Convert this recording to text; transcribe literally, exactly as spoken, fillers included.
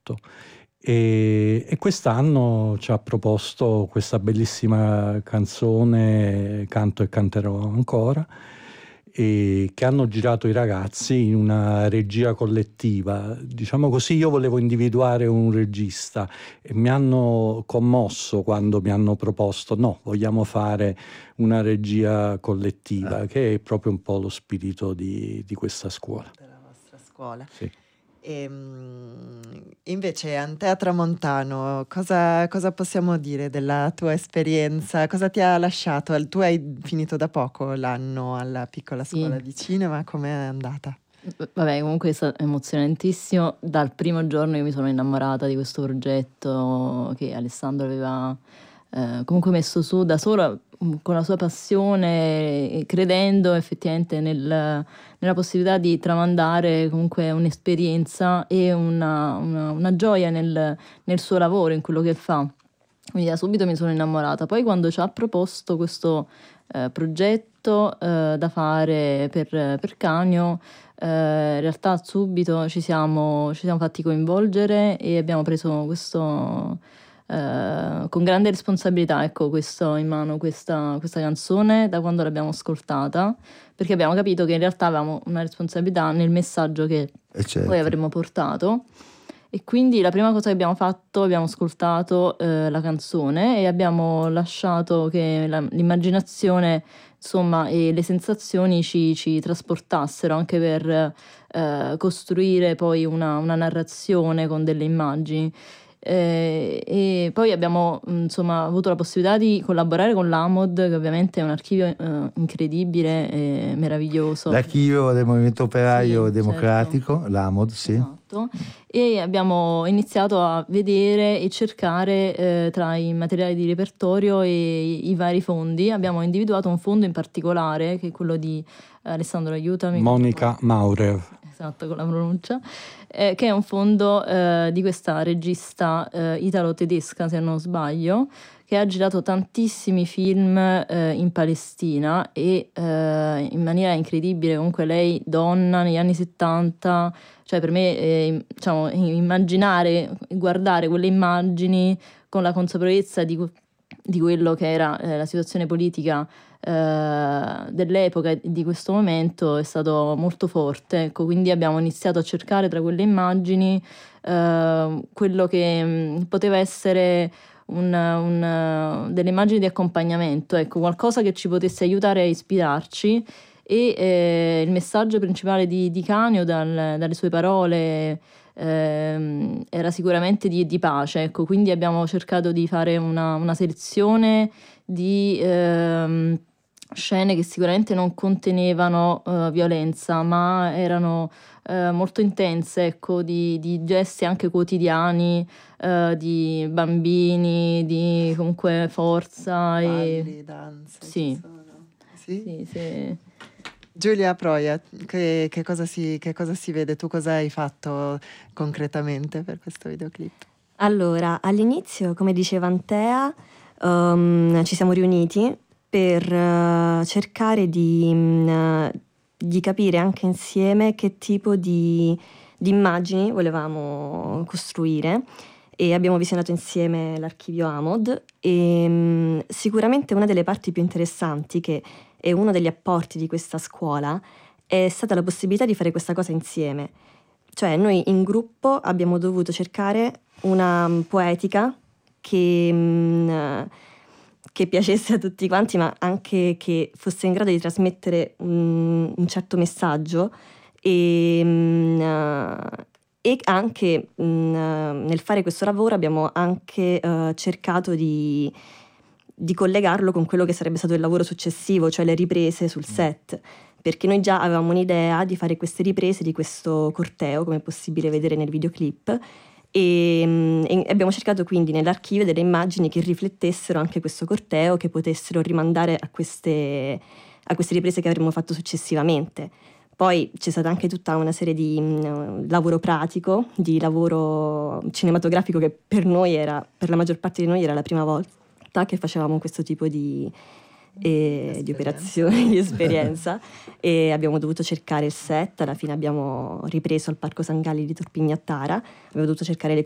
progetto. E, e quest'anno ci ha proposto questa bellissima canzone Canto e canterò ancora, e che hanno girato i ragazzi in una regia collettiva. Diciamo così, io volevo individuare un regista e mi hanno commosso quando mi hanno proposto no, vogliamo fare una regia collettiva, Eh. che è proprio un po' lo spirito di, di questa scuola. Della vostra scuola. Sì. E, invece Antea Tramontano, cosa, cosa possiamo dire della tua esperienza? Cosa ti ha lasciato? Tu hai finito da poco l'anno alla piccola scuola Sì. di cinema, com'è andata? Vabbè, comunque è stato emozionantissimo. Dal primo giorno io mi sono innamorata di questo progetto che Alessandro aveva eh, comunque messo su da solo, con la sua passione e credendo effettivamente nel, nella possibilità di tramandare comunque un'esperienza e una, una, una gioia nel, nel suo lavoro, in quello che fa. Quindi da subito mi sono innamorata. Poi quando ci ha proposto questo eh, progetto eh, da fare per, per Canio, eh, in realtà subito ci siamo, ci siamo fatti coinvolgere e abbiamo preso questo... Uh, con grande responsabilità, ecco, questo in mano questa, questa canzone da quando l'abbiamo ascoltata, perché abbiamo capito che in realtà avevamo una responsabilità nel messaggio che Eh, certo. poi avremmo portato, e quindi la prima cosa che abbiamo fatto, abbiamo ascoltato uh, la canzone e abbiamo lasciato che la, l'immaginazione, insomma, e le sensazioni ci, ci trasportassero anche per uh, costruire poi una, una narrazione con delle immagini. Eh, e poi abbiamo insomma avuto la possibilità di collaborare con l'A M O D, che ovviamente è un archivio eh, incredibile e meraviglioso. L'archivio del Movimento Operaio Sì, Democratico, certo. l'A M O D, sì. Esatto. E abbiamo iniziato a vedere e cercare eh, tra i materiali di repertorio e i, i vari fondi. Abbiamo individuato un fondo in particolare, che è quello di Alessandro, aiutami. Monica Maurer. Esatto, con la pronuncia, eh, che è un fondo eh, di questa regista eh, italo-tedesca, se non sbaglio, che ha girato tantissimi film eh, in Palestina e eh, in maniera incredibile. Comunque lei, donna, negli anni settanta, cioè per me eh, diciamo, immaginare, guardare quelle immagini con la consapevolezza di, di quello che era eh, la situazione politica Uh, dell'epoca e di questo momento è stato molto forte, ecco, quindi abbiamo iniziato a cercare tra quelle immagini uh, quello che mh, poteva essere un, un, delle immagini di accompagnamento, ecco, qualcosa che ci potesse aiutare a ispirarci, e eh, il messaggio principale di, di Canio dal, dalle sue parole eh, era sicuramente di, di pace, ecco, quindi abbiamo cercato di fare una, una selezione di eh, scene che sicuramente non contenevano uh, violenza, ma erano uh, molto intense, ecco, di, di gesti anche quotidiani, uh, di bambini, di comunque forza. Balli, e... danze, sì. ci sono. Sì? Sì, sì. Giulia Proia, che, che, cosa si, che cosa si vede? Tu cosa hai fatto concretamente per questo videoclip? Allora, all'inizio, come diceva Antea, um, ci siamo riuniti per uh, cercare di, uh, di capire anche insieme che tipo di, di immagini volevamo costruire, e abbiamo visionato insieme l'archivio A M O D e um, sicuramente una delle parti più interessanti, che è uno degli apporti di questa scuola, è stata la possibilità di fare questa cosa insieme. Cioè noi in gruppo abbiamo dovuto cercare una poetica che... Um, che piacesse a tutti quanti, ma anche che fosse in grado di trasmettere un, un certo messaggio, e, uh, e anche uh, nel fare questo lavoro abbiamo anche uh, cercato di, di collegarlo con quello che sarebbe stato il lavoro successivo, cioè le riprese sul set, perché noi già avevamo un'idea di fare queste riprese di questo corteo, come è possibile vedere nel videoclip, E, e abbiamo cercato quindi nell'archivio delle immagini che riflettessero anche questo corteo, che potessero rimandare a queste, a queste riprese che avremmo fatto successivamente. Poi c'è stata anche tutta una serie di um, lavoro pratico, di lavoro cinematografico, che per noi era, per la maggior parte di noi era la prima volta che facevamo questo tipo di, e, di operazioni, di esperienza, e abbiamo dovuto cercare il set. Alla fine abbiamo ripreso al Parco San Galli di Torpignattara, abbiamo dovuto cercare le